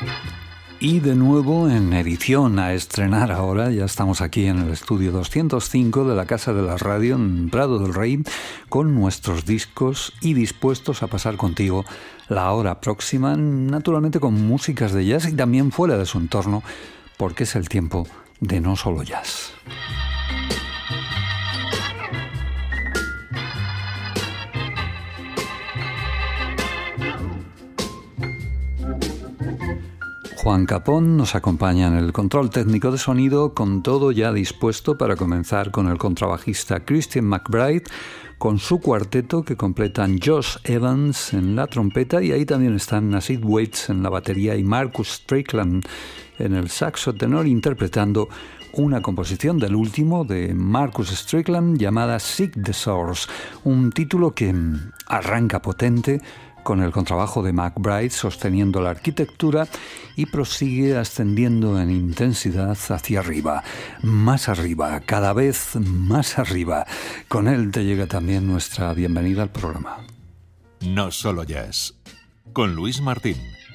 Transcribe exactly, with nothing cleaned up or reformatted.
Y de nuevo en edición a estrenar ahora, ya estamos aquí en el estudio doscientos cinco de la Casa de la Radio en Prado del Rey, con nuestros discos y dispuestos a pasar contigo la hora próxima, naturalmente con músicas de jazz y también fuera de su entorno, porque es el tiempo de No Solo Jazz. Juan Capón nos acompaña en el control técnico de sonido, con todo ya dispuesto para comenzar con el contrabajista Christian McBride, con su cuarteto que completan Josh Evans en la trompeta, y ahí también están Nasid Waits en la batería y Marcus Strickland en el saxo tenor, interpretando una composición del último de Marcus Strickland llamada Seek the Source, un título que arranca potente con el contrabajo de McBride sosteniendo la arquitectura y prosigue ascendiendo en intensidad hacia arriba, más arriba, cada vez más arriba. Con él te llega también nuestra bienvenida al programa. No Solo Jazz, con Luis Martín.